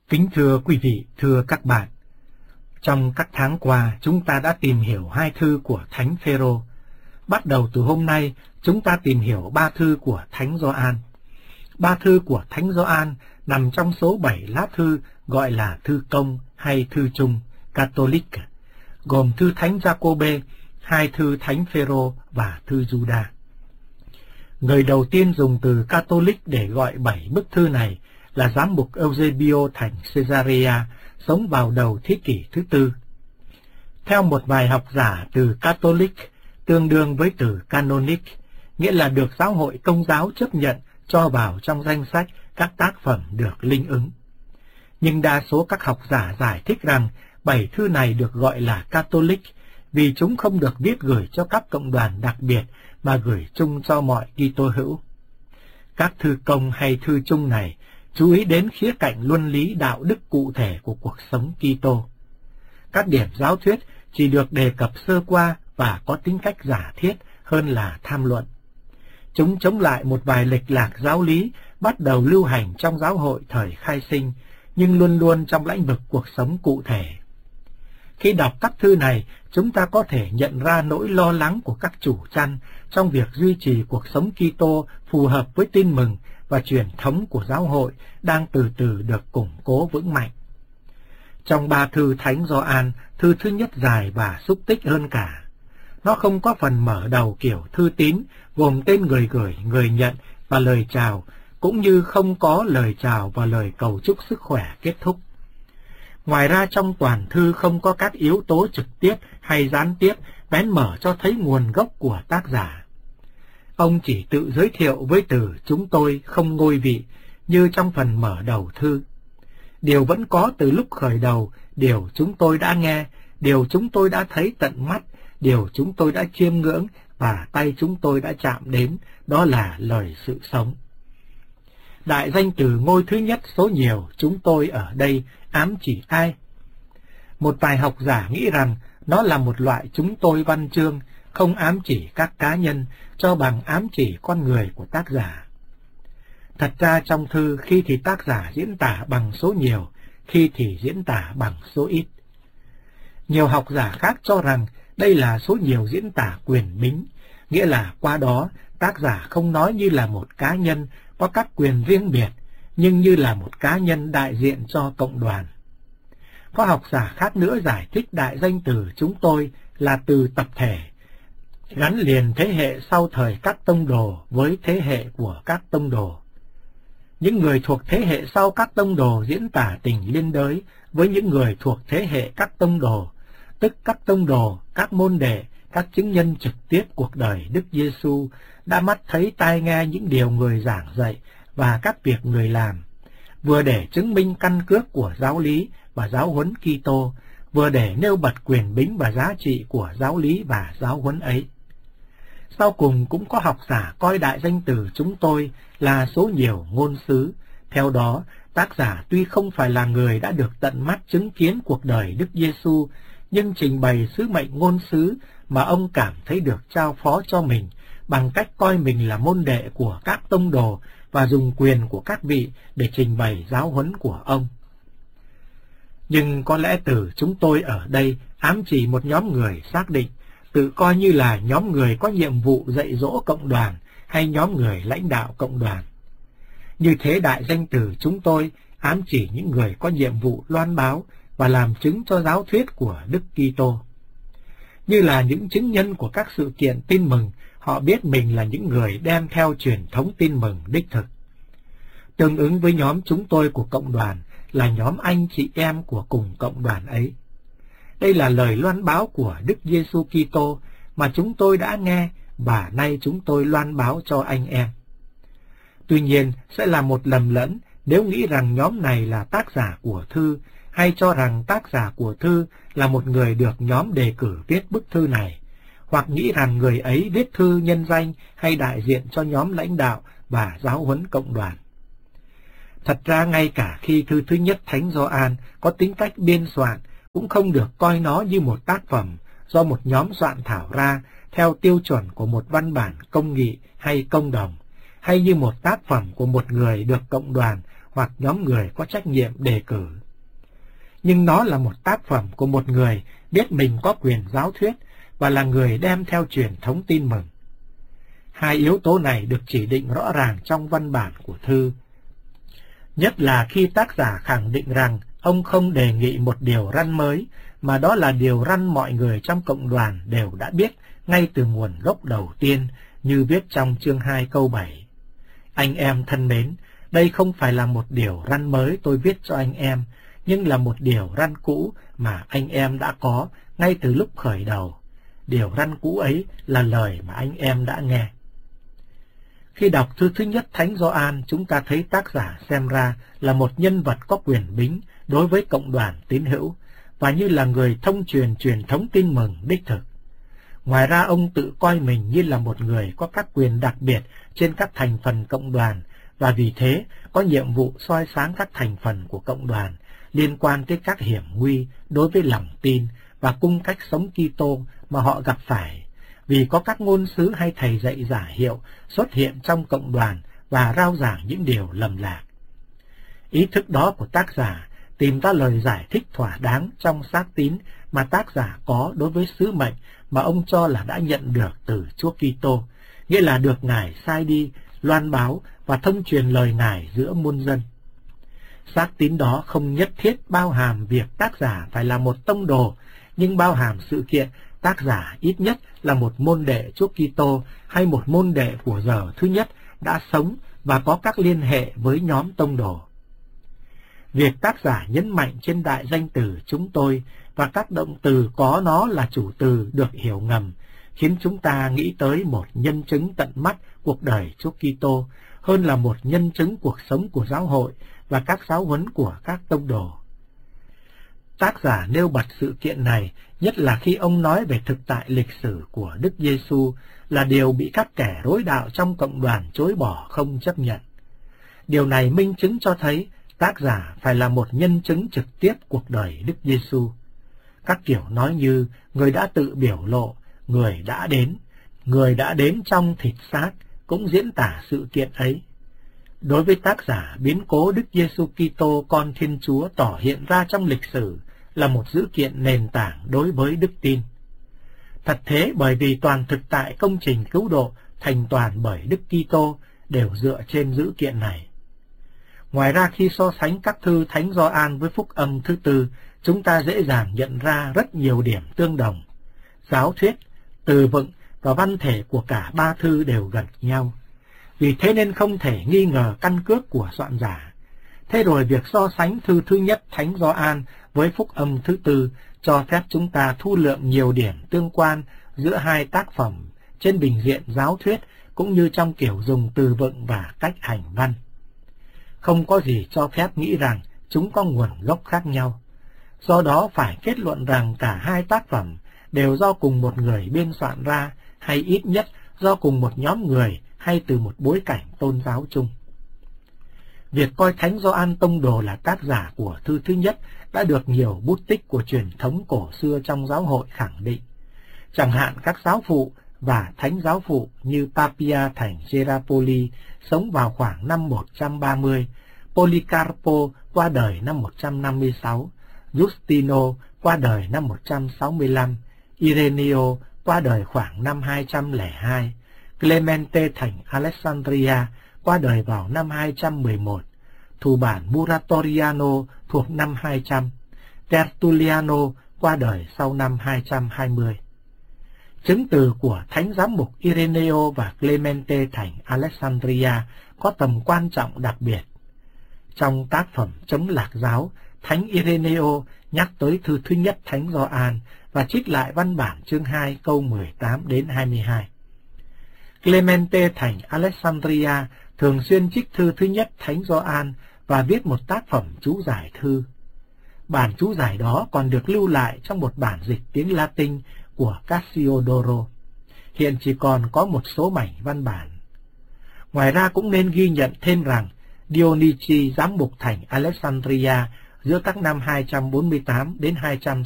Kính thưa quý vị, thưa các bạn, trong các tháng qua chúng ta đã tìm hiểu 2 thư của Thánh Phêrô. Bắt đầu từ hôm nay, chúng ta tìm hiểu 3 thư của Thánh Gioan. 3 thư của Thánh Gioan nằm trong số 7 lá thư gọi là thư công hay thư chung, Catholic, gồm thư Thánh Giacôbê, 2 thư Thánh Phêrô và thư Giuđa. Người đầu tiên dùng từ Catholic để gọi 7 bức thư này là giám mục Eusebio thành Caesarea, sống vào đầu thế kỷ thứ 4. Theo một vài học giả, từ Catholic tương đương với từ Canonic, nghĩa là được giáo hội Công giáo chấp nhận cho vào trong danh sách các tác phẩm được linh ứng. Nhưng đa số các học giả giải thích rằng 7 thư này được gọi là Catholic vì chúng không được viết gửi cho các cộng đoàn đặc biệt mà gửi chung cho mọi Kitô hữu. Các thư công hay thư chung này chú ý đến khía cạnh luân lý đạo đức cụ thể của cuộc sống Kitô. Các điểm giáo thuyết chỉ được đề cập sơ qua và có tính cách giả thiết hơn là tham luận. Chúng chống lại một vài lệch lạc giáo lý bắt đầu lưu hành trong giáo hội thời khai sinh, nhưng luôn luôn trong lĩnh vực cuộc sống cụ thể. Khi đọc các thư này, chúng ta có thể nhận ra nỗi lo lắng của các chủ chăn trong việc duy trì cuộc sống Kitô phù hợp với tin mừng và truyền thống của giáo hội đang từ từ được củng cố vững mạnh. Trong 3 thư Thánh Gioan, thư thứ nhất dài và xúc tích hơn cả. Nó không có phần mở đầu kiểu thư tín, gồm tên người gửi, người nhận và lời chào, cũng như không có lời chào và lời cầu chúc sức khỏe kết thúc. Ngoài ra trong toàn thư không có các yếu tố trực tiếp hay gián tiếp bén mở cho thấy nguồn gốc của tác giả. Ông chỉ tự giới thiệu với từ chúng tôi không ngôi vị như trong phần mở đầu thư. Điều vẫn có từ lúc khởi đầu, điều chúng tôi đã nghe, điều chúng tôi đã thấy tận mắt, điều chúng tôi đã chiêm ngưỡng và tay chúng tôi đã chạm đến, đó là lời sự sống. Đại danh từ ngôi thứ nhất số nhiều chúng tôi ở đây ám chỉ ai? Một vài học giả nghĩ rằng nó là một loại chúng tôi văn chương, không ám chỉ các cá nhân, cho bằng ám chỉ con người của tác giả. Thật ra trong thư, khi thì tác giả diễn tả bằng số nhiều, khi thì diễn tả bằng số ít. Nhiều học giả khác cho rằng đây là số nhiều diễn tả quyền bính, nghĩa là qua đó tác giả không nói như là một cá nhân có các quyền riêng biệt, nhưng như là một cá nhân đại diện cho cộng đoàn. Có học giả khác nữa giải thích đại danh từ chúng tôi là từ tập thể, gắn liền thế hệ sau thời các tông đồ với thế hệ của các tông đồ. Những người thuộc thế hệ sau các tông đồ diễn tả tình liên đới với những người thuộc thế hệ các tông đồ, tức các tông đồ, các môn đệ, các chứng nhân trực tiếp cuộc đời Đức Giêsu đã mắt thấy tai nghe những điều người giảng dạy và các việc người làm, vừa để chứng minh căn cước của giáo lý và giáo huấn Kitô, vừa để nêu bật quyền bính và giá trị của giáo lý và giáo huấn ấy. Sau cùng cũng có học giả coi đại danh từ chúng tôi là số nhiều ngôn sứ. Theo đó, tác giả tuy không phải là người đã được tận mắt chứng kiến cuộc đời Đức Giêsu, nhưng trình bày sứ mệnh ngôn sứ mà ông cảm thấy được trao phó cho mình bằng cách coi mình là môn đệ của các tông đồ và dùng quyền của các vị để trình bày giáo huấn của ông. Nhưng có lẽ từ chúng tôi ở đây ám chỉ một nhóm người xác định, tự coi như là nhóm người có nhiệm vụ dạy dỗ cộng đoàn hay nhóm người lãnh đạo cộng đoàn. Như thế đại danh từ chúng tôi ám chỉ những người có nhiệm vụ loan báo và làm chứng cho giáo thuyết của Đức Kitô. Như là những chứng nhân của các sự kiện tin mừng, họ biết mình là những người đem theo truyền thống tin mừng đích thực. Tương ứng với nhóm chúng tôi của cộng đoàn là nhóm anh chị em của cùng cộng đoàn ấy. Đây là lời loan báo của Đức Giêsu Kitô mà chúng tôi đã nghe và nay chúng tôi loan báo cho anh em. Tuy nhiên, sẽ là một lầm lẫn nếu nghĩ rằng nhóm này là tác giả của thư, hay cho rằng tác giả của thư là một người được nhóm đề cử viết bức thư này, hoặc nghĩ rằng người ấy viết thư nhân danh hay đại diện cho nhóm lãnh đạo và giáo huấn cộng đoàn. Thật ra ngay cả khi thư thứ nhất Thánh Gioan có tính cách biên soạn, cũng không được coi nó như một tác phẩm do một nhóm soạn thảo ra theo tiêu chuẩn của một văn bản công nghị hay công đồng, hay như một tác phẩm của một người được cộng đoàn hoặc nhóm người có trách nhiệm đề cử. nhưng nó là một tác phẩm của một người biết mình có quyền giáo thuyết và là người đem theo truyền thống tin mừng. Hai yếu tố này được chỉ định rõ ràng trong văn bản của thư. Nhất là khi tác giả khẳng định rằng ông không đề nghị một điều răn mới, mà đó là điều răn mọi người trong cộng đoàn đều đã biết ngay từ nguồn gốc đầu tiên, như viết trong chương 2 câu 7. Anh em thân mến, đây không phải là một điều răn mới tôi viết cho anh em, nhưng là một điều răn cũ mà anh em đã có ngay từ lúc khởi đầu. Điều răn cũ ấy là lời mà anh em đã nghe. Khi đọc thư thứ nhất Thánh Gioan, chúng ta thấy tác giả xem ra là một nhân vật có quyền bính đối với cộng đoàn tín hữu, và như là người thông truyền truyền thống tin mừng đích thực. Ngoài ra, ông tự coi mình như là một người có các quyền đặc biệt trên các thành phần cộng đoàn, và vì thế có nhiệm vụ soi sáng các thành phần của cộng đoàn liên quan tới các hiểm nguy đối với lòng tin và cung cách sống Kitô mà họ gặp phải, vì có các ngôn sứ hay thầy dạy giả hiệu xuất hiện trong cộng đoàn và rao giảng những điều lầm lạc. Ý thức đó của tác giả tìm ra lời giải thích thỏa đáng trong xác tín mà tác giả có đối với sứ mệnh mà ông cho là đã nhận được từ Chúa Kitô, nghĩa là được Ngài sai đi, loan báo và thông truyền lời Ngài giữa muôn dân. Xác tín đó không nhất thiết bao hàm việc tác giả phải là một tông đồ, nhưng bao hàm sự kiện tác giả ít nhất là một môn đệ Chúa Kitô hay một môn đệ của giờ thứ nhất đã sống và có các liên hệ với nhóm tông đồ. Việc tác giả nhấn mạnh trên đại danh từ chúng tôi và các động từ có nó là chủ từ được hiểu ngầm, khiến chúng ta nghĩ tới một nhân chứng tận mắt cuộc đời Chúa Kitô hơn là một nhân chứng cuộc sống của giáo hội và các giáo huấn của các tông đồ. Tác giả nêu bật sự kiện này, nhất là khi ông nói về thực tại lịch sử của Đức Giêsu là điều bị các kẻ rối đạo trong cộng đoàn chối bỏ không chấp nhận. Điều này minh chứng cho thấy tác giả phải là một nhân chứng trực tiếp cuộc đời Đức Giêsu. Các kiểu nói như người đã tự biểu lộ, người đã đến trong thịt xác cũng diễn tả sự kiện ấy. Đối với tác giả, biến cố Đức Giêsu Kitô con Thiên Chúa tỏ hiện ra trong lịch sử là một dữ kiện nền tảng đối với đức tin. Thật thế, bởi vì toàn thực tại công trình cứu độ thành toàn bởi Đức Kitô đều dựa trên dữ kiện này. Ngoài ra, khi so sánh các thư Thánh Gioan với phúc âm thứ tư, chúng ta dễ dàng nhận ra rất nhiều điểm tương đồng. Giáo thuyết, từ vựng và văn thể của cả ba thư đều gần nhau. Vì thế nên không thể nghi ngờ căn cước của soạn giả. Thế rồi việc so sánh thư thứ nhất Thánh Gioan với phúc âm thứ tư cho phép chúng ta thu lượm nhiều điểm tương quan giữa hai tác phẩm trên bình diện giáo thuyết cũng như trong kiểu dùng từ vựng và cách hành văn. Không có gì cho phép nghĩ rằng chúng có nguồn gốc khác nhau. Do đó phải kết luận rằng cả hai tác phẩm đều do cùng một người biên soạn ra, hay ít nhất do cùng một nhóm người hay từ một bối cảnh tôn giáo chung. Việc coi Thánh Gioan tông đồ là tác giả của thư thứ nhất đã được nhiều bút tích của truyền thống cổ xưa trong giáo hội khẳng định. Chẳng hạn các giáo phụ và thánh giáo phụ như Papia thành Gerapoli sống vào khoảng năm 130, Policarpo qua đời năm 156, Justino qua đời năm 165, Ireneo qua đời khoảng năm 202, Clemente thành Alexandria qua đời vào năm 211, thủ bản Muratoriano thuộc năm 200, Tertulliano qua đời sau năm 220. Chứng từ của Thánh Giám mục Ireneo và Clemente thành Alexandria có tầm quan trọng đặc biệt. Trong tác phẩm Chống Lạc Giáo, Thánh Ireneo nhắc tới thư thứ nhất Thánh Gioan và trích lại văn bản chương 2 câu 18 đến 22. Clemente thành Alexandria thường xuyên trích thư thứ nhất Thánh Gioan và viết một tác phẩm chú giải thư. Bản chú giải đó còn được lưu lại trong một bản dịch tiếng Latin của Cassiodoro. Hiện chỉ còn có một số mảnh văn bản. Ngoài ra cũng nên ghi nhận thêm rằng Dionichi giám mục thành Alexandria giữa các năm 248 đến